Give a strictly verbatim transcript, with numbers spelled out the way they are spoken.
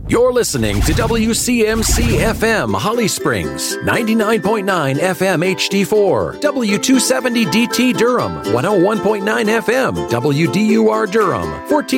You're listening to W C M C F M Holly Springs, ninety-nine point nine F M H D four, W two seventy D T Durham, one oh one point nine F M W D U R Durham, fourteen